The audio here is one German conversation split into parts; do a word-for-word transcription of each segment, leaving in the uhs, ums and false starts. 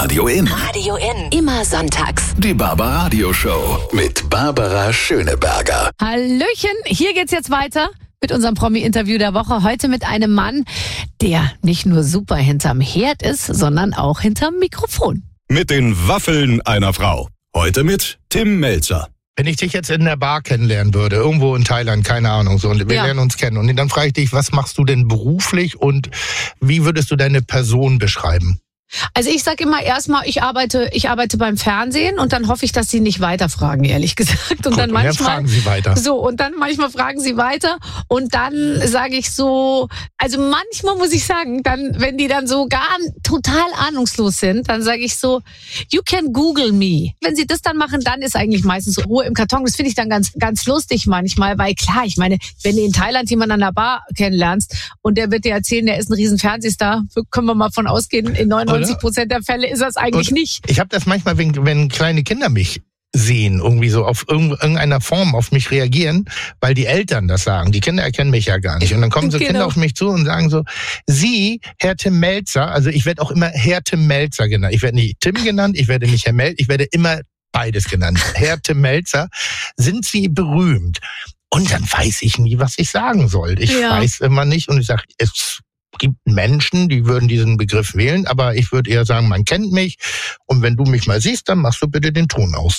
Radio In. Radio In. Immer sonntags. Die Barbaradio Show mit Barbara Schöneberger. Hallöchen, hier geht's jetzt weiter mit unserem Promi-Interview der Woche. Heute mit einem Mann, der nicht nur super hinterm Herd ist, sondern auch hinterm Mikrofon. Mit den Waffeln einer Frau. Heute mit Tim Melzer. Wenn ich dich jetzt in der Bar kennenlernen würde, irgendwo in Thailand, keine Ahnung, so, und wir Ja. lernen uns kennen, und dann frage ich dich, was machst du denn beruflich und wie würdest du deine Person beschreiben? Also ich sage immer erstmal, ich arbeite, ich arbeite beim Fernsehen und dann hoffe ich, dass Sie nicht weiterfragen, ehrlich gesagt. Und Gut, dann und manchmal dann fragen Sie weiter. So, und dann manchmal fragen Sie weiter und dann sage ich so, also manchmal muss ich sagen, dann, wenn die dann so gar total ahnungslos sind, dann sage ich so, you can Google me. Wenn Sie das dann machen, dann ist eigentlich meistens Ruhe im Karton. Das finde ich dann ganz, ganz lustig manchmal, weil klar, ich meine, wenn du in Thailand jemanden an der Bar kennenlernst und der wird dir erzählen, der ist ein riesen Fernsehstar, können wir mal von ausgehen, in neunundneunzig Prozent der Fälle ist das eigentlich Und nicht. Ich habe das manchmal, wenn, wenn kleine Kinder mich sehen, irgendwie so auf irgendeiner Form auf mich reagieren, weil die Eltern das sagen. Die Kinder erkennen mich ja gar nicht. Und dann kommen so Genau. Kinder auf mich zu und sagen so, Sie, Herr Tim Melzer, also ich werde auch immer Herr Tim Melzer genannt. Ich werde nicht Tim genannt, ich werde nicht Herr Melzer, ich werde immer beides genannt. Herr Tim Melzer, sind Sie berühmt? Und dann weiß ich nie, was ich sagen soll. Ich Ja. weiß immer nicht und ich sage, es gibt Menschen, die würden diesen Begriff wählen, aber ich würde eher sagen, man kennt mich und wenn du mich mal siehst, dann machst du bitte den Ton aus.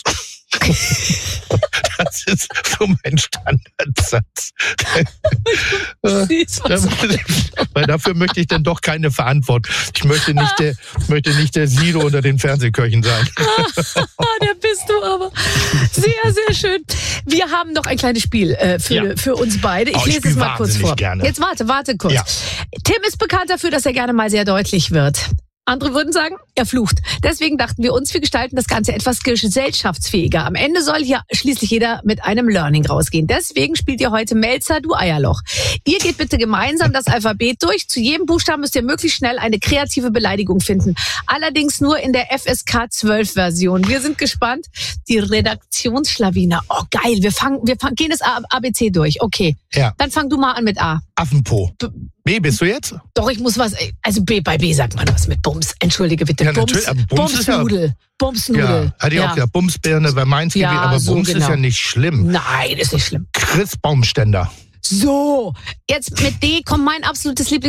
Das ist so mein Standardsatz. Süß, was Weil dafür möchte ich dann doch keine Verantwortung. Ich möchte nicht der, ich möchte nicht der Silo unter den Fernsehköchen sein. Ah, der bist du aber. Sehr, sehr schön. Wir haben noch ein kleines Spiel äh, für, Ja. für uns beide. Ich Oh, ich lese es spiel mal kurz wahnsinnig vor. gerne. Jetzt warte, warte kurz. Ja. Tim ist bekannt dafür, dass er gerne mal sehr deutlich wird. Andere würden sagen, er flucht. Deswegen dachten wir uns, wir gestalten das Ganze etwas gesellschaftsfähiger. Am Ende soll hier schließlich jeder mit einem Learning rausgehen. Deswegen spielt ihr heute Melzer, du Eierloch. Ihr geht bitte gemeinsam das Alphabet durch. Zu jedem Buchstaben müsst ihr möglichst schnell eine kreative Beleidigung finden. Allerdings nur in der F S K zwölf Version. Wir sind gespannt. Die Redaktionsschlawiner. Oh geil, wir fangen, wir fangen, gehen das A B C durch. Okay, Ja. dann fang du mal an mit A. Affenpo. B, bist du jetzt? Doch, ich muss was, also B, bei B sagt man was mit Bums. Entschuldige bitte. Ja, Bums, natürlich, aber Bums ist ja- Bumsnudel. Bumsnudel. Ja, hatte ich auch gesagt. Bumsbirne wäre meins Ja, gewesen, aber so Bums genau. ist ja nicht schlimm. Nein, ist nicht schlimm. Chris Baumständer. So, jetzt mit D kommt mein absolutes Lieblings